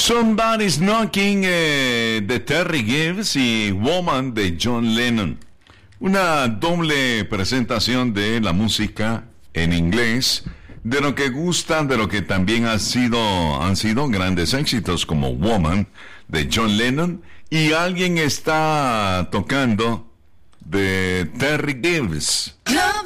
Somebody's Knocking de Terry Gibbs y Woman de John Lennon. Una doble presentación de la música en inglés, de lo que gustan, de lo que también han sido grandes éxitos como Woman de John Lennon, y alguien está tocando de Terry Gibbs.